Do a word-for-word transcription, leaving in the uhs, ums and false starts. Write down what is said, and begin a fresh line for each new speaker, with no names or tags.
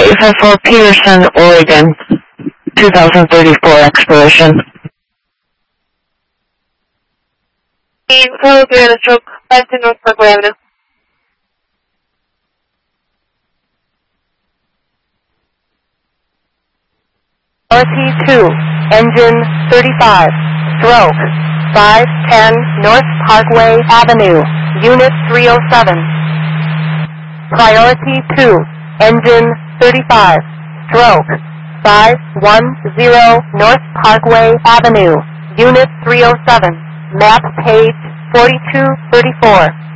Lisa for Peterson, Oregon, twenty thirty-four expiration.
Follow through the stroke, five ten North Parkway Avenue.
R T two, engine thirty-five, stroke, five ten North Parkway Avenue, Unit three oh seven. Priority two, engine thirty-five, stroke, five one zero North Parkway Avenue, Unit three oh seven, map page forty-two thirty-four.